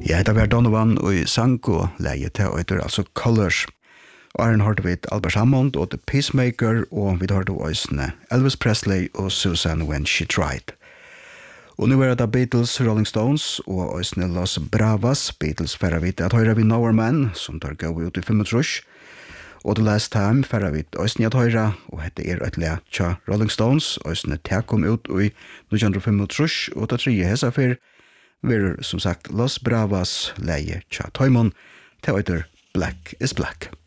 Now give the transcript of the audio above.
Ja, det var Donovan og Sanko, leie til øyder, altså Colors. Og her hørte vi Albert Hammond og The Peacemaker, og vi hørte også Elvis Presley og Susan When She Tried. Og nu er det Beatles, Rolling Stones, og også Los Bravas. Beatles færre vidt at høyre vi Nowhere Man, som tar gå ut i 35. Og The Last Time færre vidt også at høyre, og hette et le tja Rolling Stones, også det kom ut i 1935, og det tredje hesa for vi som sagt Los Bravas leie tja Toymon til øyder Black is Black.